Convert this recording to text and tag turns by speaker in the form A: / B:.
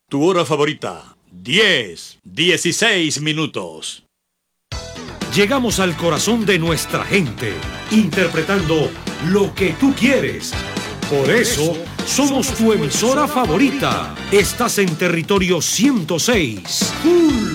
A: Tu hora favorita, 10, 16 minutos.
B: Llegamos al corazón de nuestra gente, interpretando lo que tú quieres. Por eso, somos tu emisora favorita. Estás en territorio 106. ¡Full